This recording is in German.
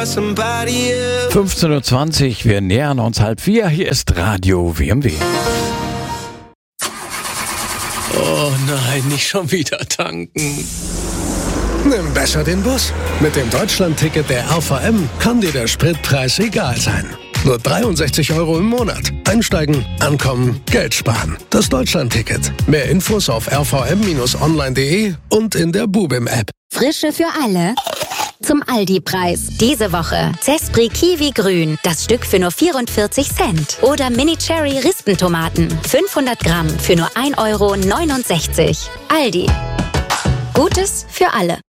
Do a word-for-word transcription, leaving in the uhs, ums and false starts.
fünfzehn Uhr zwanzig, wir nähern uns halb vier. Hier ist Radio W M W. Oh nein, nicht schon wieder tanken. Nimm besser den Bus. Mit dem Deutschland-Ticket der R V M kann dir der Spritpreis egal sein. Nur dreiundsechzig Euro im Monat. Einsteigen, ankommen, Geld sparen. Das Deutschland-Ticket. Mehr Infos auf r v m Bindestrich online punkt d e und in der Bubim-App. Frische für alle. Zum Aldi-Preis. Diese Woche Zespri Kiwi Grün. Das Stück für nur vierundvierzig Cent. Oder Mini Cherry Rispentomaten. fünfhundert Gramm für nur ein Euro neunundsechzig. Aldi. Gutes für alle.